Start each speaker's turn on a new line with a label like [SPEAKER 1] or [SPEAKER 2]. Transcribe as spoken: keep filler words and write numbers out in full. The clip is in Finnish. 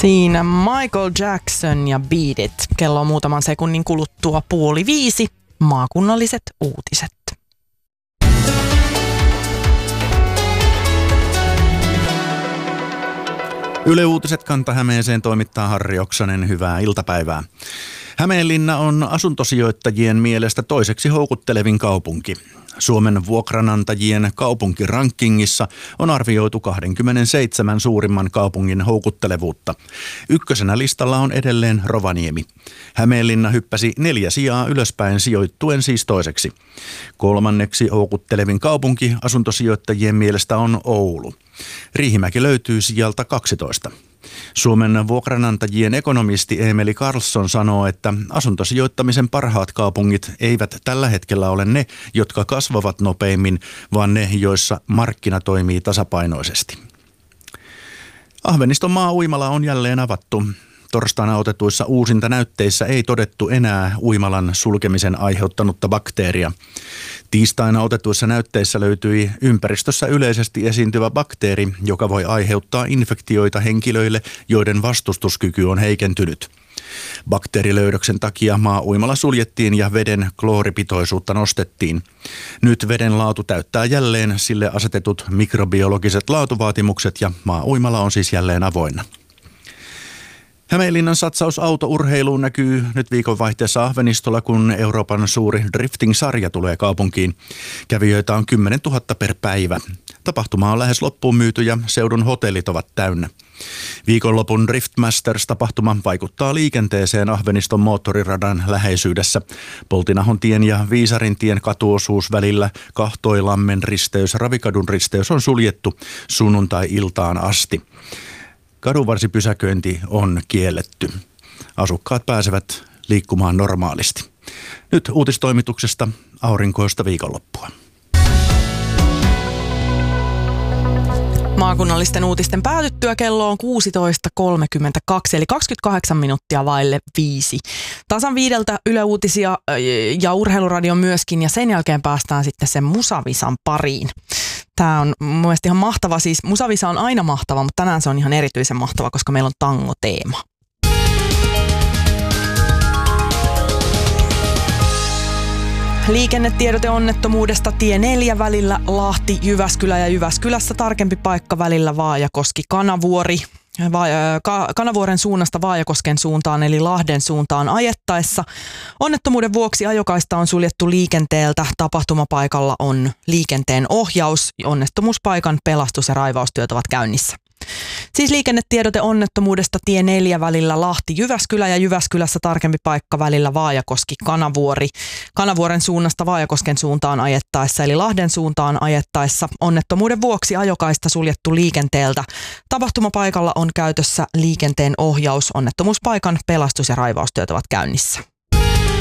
[SPEAKER 1] Siinä Michael Jackson ja Beat It. Kello on muutaman sekunnin kuluttua puoli viisi. Maakunnalliset uutiset.
[SPEAKER 2] Yle Uutiset Kanta-Hämeeseen toimittaa Harri Oksanen. Hyvää iltapäivää. Hämeenlinna on asuntosijoittajien mielestä toiseksi houkuttelevin kaupunki. Suomen vuokranantajien kaupunkirankingissa on arvioitu kaksikymmentäseitsemän suurimman kaupungin houkuttelevuutta. Ykkösenä listalla on edelleen Rovaniemi. Hämeenlinna hyppäsi neljä sijaa ylöspäin sijoittuen siis toiseksi. Kolmanneksi houkuttelevin kaupunki asuntosijoittajien mielestä on Oulu. Riihimäki löytyy sijalta kaksitoista. Suomen vuokranantajien ekonomisti Emeli Karlsson sanoo, että asuntosijoittamisen parhaat kaupungit eivät tällä hetkellä ole ne, jotka kasvavat nopeimmin, vaan ne, joissa markkina toimii tasapainoisesti. Ahveniston maa-uimala on jälleen avattu. Torstaina otetuissa uusintanäytteissä ei todettu enää uimalan sulkemisen aiheuttanutta bakteeria. Tiistaina otetuissa näytteissä löytyi ympäristössä yleisesti esiintyvä bakteeri, joka voi aiheuttaa infektioita henkilöille, joiden vastustuskyky on heikentynyt. Bakteerilöydöksen takia maa-uimala suljettiin ja veden klooripitoisuutta nostettiin. Nyt veden laatu täyttää jälleen sille asetetut mikrobiologiset laatuvaatimukset ja maa-uimala on siis jälleen avoinna. Hämeenlinnan satsaus autourheiluun näkyy nyt viikonvaihteessa Ahvenistolla, kun Euroopan suuri drifting-sarja tulee kaupunkiin. Kävijöitä on kymmenen tuhatta per päivä. Tapahtuma on lähes loppuun myyty ja seudun hotellit ovat täynnä. Viikonlopun Drift Masters-tapahtuma vaikuttaa liikenteeseen Ahveniston moottoriradan läheisyydessä. Poltinahontien ja Viisarintien katuosuus välillä Kahtoilammen risteys, Ravikadun risteys on suljettu sunnuntai-iltaan asti. Kadunvarsipysäköinti on kielletty. Asukkaat pääsevät liikkumaan normaalisti. Nyt uutistoimituksesta aurinkoista viikonloppua.
[SPEAKER 1] Maakunnallisten uutisten päätyttyä kello on kuusitoista kolmekymmentäkaksi, eli kaksikymmentäkahdeksan minuuttia vaille viisi. Tasan viideltä Yle Uutisia ja Urheiluradio myöskin, ja sen jälkeen päästään sitten sen Musavisan pariin. Tämä on mun mielestä ihan mahtava, siis Musavisa on aina mahtava, mutta tänään se on ihan erityisen mahtava, koska meillä on tango-teema. Liikennetiedote onnettomuudesta tie neljä välillä Lahti, Jyväskylä ja Jyväskylässä tarkempi paikka välillä Vaajakoski, Kanavuori. Kanavuoren suunnasta Vaajakosken suuntaan eli Lahden suuntaan ajettaessa. Onnettomuuden vuoksi ajokaista on suljettu liikenteeltä. Tapahtumapaikalla on liikenteen ohjaus. Onnettomuuspaikan pelastus- ja raivaustyöt ovat käynnissä. Siis liikennetiedote onnettomuudesta tie neljä välillä Lahti, Jyväskylä ja Jyväskylässä tarkempi paikka välillä Vaajakoski, Kanavuori. Kanavuoren suunnasta Vaajakosken suuntaan ajettaessa eli Lahden suuntaan ajettaessa. Onnettomuuden vuoksi ajokaista suljettu liikenteeltä. Tapahtumapaikalla on käytössä liikenteen ohjaus. Onnettomuuspaikan pelastus- ja raivaustyöt ovat käynnissä.